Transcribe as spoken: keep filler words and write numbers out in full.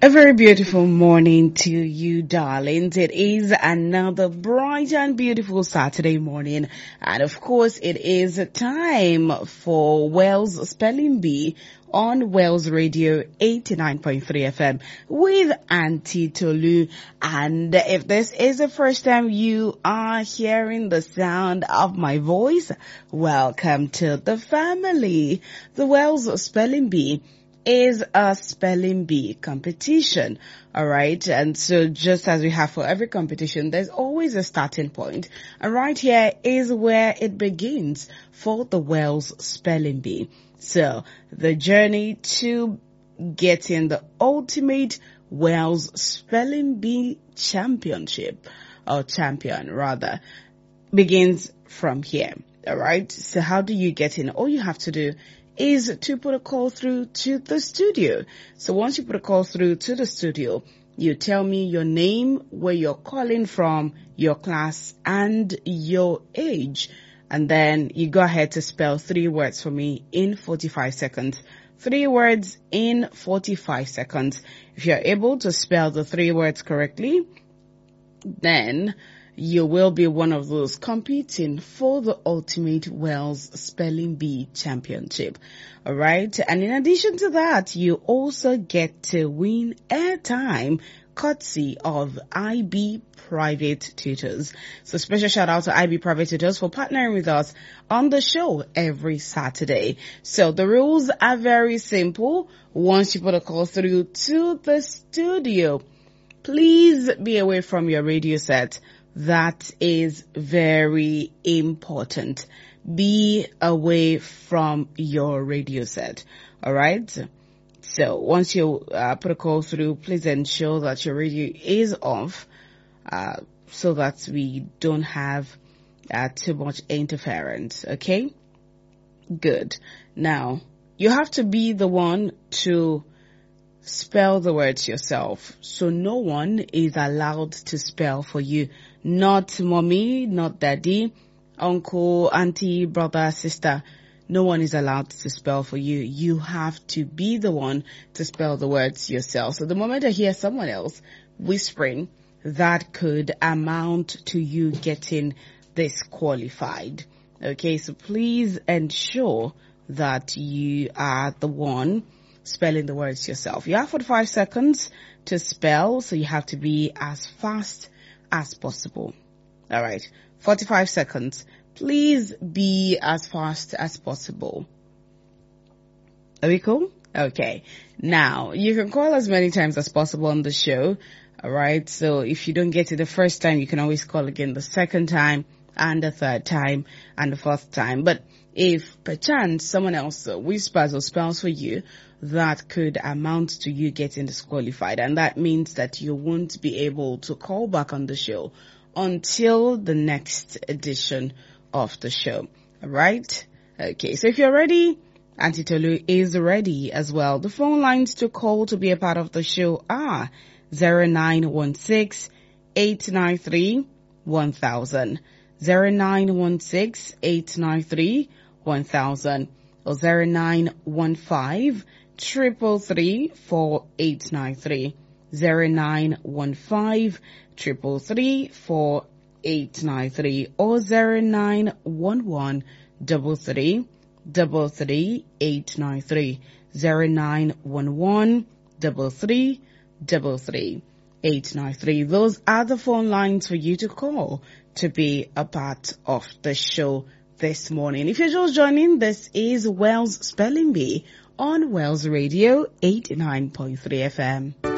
A very beautiful morning to you, darlings. It is another bright and beautiful Saturday morning. And of course, it is time for Wells Spelling Bee on Wells Radio eighty-nine point three F M with Auntie Tolu. And if this is the first time you are hearing the sound of my voice, welcome to the family. The Wells Spelling Bee is a spelling bee competition. All right. And so just as we have for every competition, there's always a starting point. And right here is where it begins for the Wells Spelling Bee. So the journey to getting the ultimate Wells Spelling Bee championship, or champion rather, begins from here. All right. So how do you get in? All you have to do is to put a call through to the studio. So once you put a call through to the studio, you tell me your name, where you're calling from, your class, and your age. And then you go ahead to spell three words for me in forty-five seconds. Three words in forty-five seconds. If you're able to spell the three words correctly, then you will be one of those competing for the ultimate Wells Spelling Bee championship. All right. And in addition to that, you also get to win airtime courtesy of I B Private Tutors. So special shout out to I B Private Tutors for partnering with us on the show every Saturday. So the rules are very simple. Once you put a call through to the studio, please be away from your radio set. That is very important. Be away from your radio set. All right. So once you uh, put a call through, please ensure that your radio is off, uh, so that we don't have uh, too much interference. Okay. Good. Now you have to be the one to spell the words yourself. So no one is allowed to spell for you. Not mommy, not daddy, uncle, auntie, brother, sister. No one is allowed to spell for you. You have to be the one to spell the words yourself. So the moment I hear someone else whispering, that could amount to you getting disqualified. Okay, so please ensure that you are the one spelling the words yourself. You have forty-five seconds to spell, so you have to be as fast as possible. All right, forty-five seconds. Please be as fast as possible. Are we cool? Okay. Now, you can call as many times as possible on the show. All right. So if you don't get it the first time, you can always call again the second time and the third time and the fourth time. But if perchance someone else whispers or spells for you, that could amount to you getting disqualified. And that means that you won't be able to call back on the show until the next edition of the show. All right. Okay. So if you're ready, Auntie Tolu is ready as well. The phone lines to call to be a part of the show are zero nine one six, eight nine three, one thousand, zero nine one six, eight nine three, one thousand, or zero nine one five, triple three, four eight nine three, zero nine one five, triple three, four eight nine three, or zero nine one one, double three, double three, eight nine three, zero nine one one, double three, double three, eight nine three. Those are the phone lines for you to call to be a part of the show this morning. If you're just joining, this is Wells Spelling Bee on Wells Radio eighty-nine point three F M.